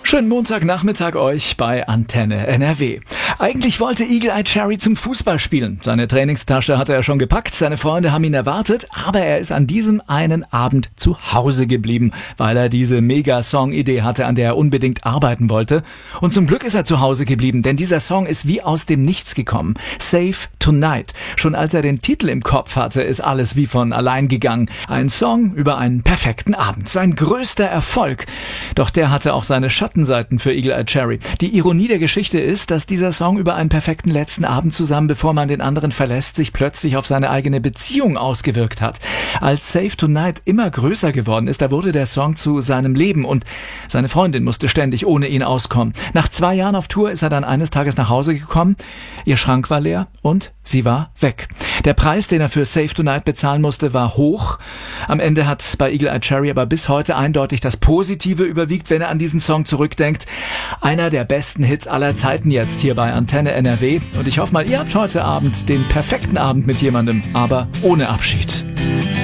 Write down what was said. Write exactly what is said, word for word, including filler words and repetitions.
Schönen Montagnachmittag euch bei Antenne N R W. Eigentlich wollte Eagle-Eye Cherry zum Fußball spielen. Seine Trainingstasche hatte er schon gepackt, seine Freunde haben ihn erwartet, aber er ist an diesem einen Abend zu Hause geblieben, weil er diese Mega-Song-Idee hatte, an der er unbedingt arbeiten wollte. Und zum Glück ist er zu Hause geblieben, denn dieser Song ist wie aus dem Nichts gekommen. Save Tonight. Schon als er den Titel im Kopf hatte, ist alles wie von allein gegangen. Ein Song über einen perfekten Abend. Sein größter Erfolg. Doch der hatte auch seine Schattenseiten für Eagle-Eye Cherry. Die Ironie der Geschichte ist, dass dieser Song über einen perfekten letzten Abend zusammen, bevor man den anderen verlässt, sich plötzlich auf seine eigene Beziehung ausgewirkt hat. Als Save Tonight immer größer geworden ist, da wurde der Song zu seinem Leben und seine Freundin musste ständig ohne ihn auskommen. Nach zwei Jahren auf Tour ist er dann eines Tages nach Hause gekommen, ihr Schrank war leer und sie war weg. Der Preis, den er für Save Tonight bezahlen musste, war hoch. Am Ende hat bei Eagle-Eye Cherry aber bis heute eindeutig das Positive überwiegt, wenn er an diesen Song zurückdenkt. Einer der besten Hits aller Zeiten jetzt hier bei Antenne N R W. Und ich hoffe mal, ihr habt heute Abend den perfekten Abend mit jemandem, aber ohne Abschied.